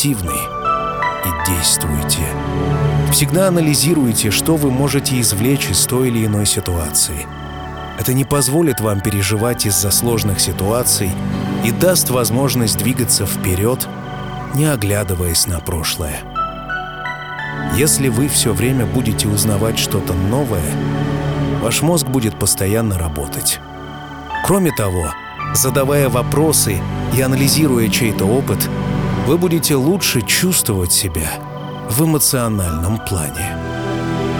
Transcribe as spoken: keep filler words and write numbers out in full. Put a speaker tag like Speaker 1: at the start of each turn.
Speaker 1: активны и действуйте. Всегда анализируйте, что вы можете извлечь из той или иной ситуации. Это не позволит вам переживать из-за сложных ситуаций и даст возможность двигаться вперед, не оглядываясь на прошлое. Если вы все время будете узнавать что-то новое, ваш мозг будет постоянно работать. Кроме того, задавая вопросы и анализируя чей-то опыт, вы будете лучше чувствовать себя в эмоциональном плане.